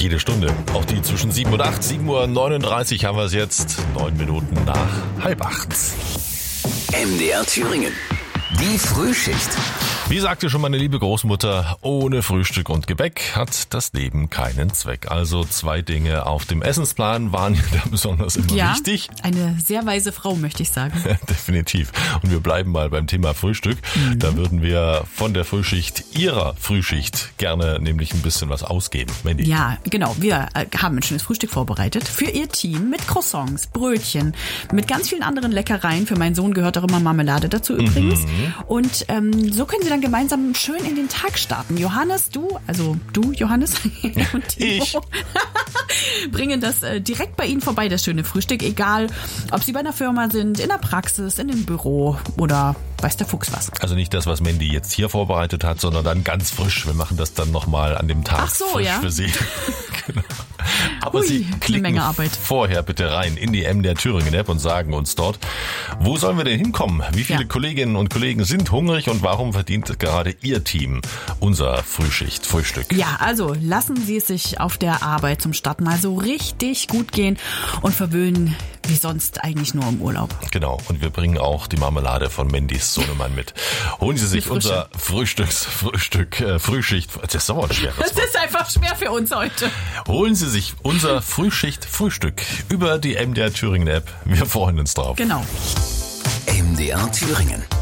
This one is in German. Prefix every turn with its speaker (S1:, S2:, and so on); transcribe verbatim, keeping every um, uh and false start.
S1: jede Stunde. Auch die zwischen sieben und acht. sieben Uhr neununddreißig haben wir es jetzt. Neun Minuten nach halb acht.
S2: M D R Thüringen. Die Frühschicht.
S1: Wie sagte schon meine liebe Großmutter, ohne Frühstück und Gebäck hat das Leben keinen Zweck. Also zwei Dinge auf dem Essensplan waren ja da besonders immer
S3: ja,
S1: wichtig.
S3: Eine sehr weise Frau, möchte ich sagen.
S1: Definitiv. Und wir bleiben mal beim Thema Frühstück. Mhm. Da würden wir von der Frühschicht, Ihrer Frühschicht, gerne nämlich ein bisschen was ausgeben. Mandy.
S3: Ja, genau. Wir haben ein schönes Frühstück vorbereitet für Ihr Team mit Croissants, Brötchen, mit ganz vielen anderen Leckereien. Für meinen Sohn gehört auch immer Marmelade dazu übrigens. Mhm. Und ähm, so können Sie dann gemeinsam schön in den Tag starten. Johannes, du, also du, Johannes und Timo,
S1: ich
S3: bringen das äh, direkt bei Ihnen vorbei, das schöne Frühstück. Egal, ob Sie bei einer Firma sind, in der Praxis, in dem Büro oder weiß der Fuchs was.
S1: Also nicht das, was Mandy jetzt hier vorbereitet hat, sondern dann ganz frisch. Wir machen das dann nochmal an dem Tag
S3: Ach so,
S1: frisch
S3: ja?
S1: für Sie. Genau. Aber
S3: Ui,
S1: Sie klicken
S3: Menge Arbeit.
S1: vorher bitte rein in die M D R Thüringen App und sagen uns dort, wo sollen wir denn hinkommen? Wie viele
S3: Ja.
S1: Kolleginnen und Kollegen sind hungrig und warum verdient gerade Ihr Team unser Frühschicht-Frühstück?
S3: Ja, also lassen Sie es sich auf der Arbeit zum Start mal so richtig gut gehen und verwöhnen wie sonst eigentlich nur im Urlaub.
S1: Genau, und wir bringen auch die Marmelade von Mandys Sohnemann mit. Holen Sie sich unser Frühstücks, Frühstück, äh, Frühschicht, das ist aber ein schweres
S3: Das
S1: Wort.
S3: ist einfach schwer für uns heute.
S1: Holen Sie sich unser Frühschicht-Frühstück über die M D R Thüringen App. Wir freuen uns drauf.
S3: Genau.
S2: M D R Thüringen.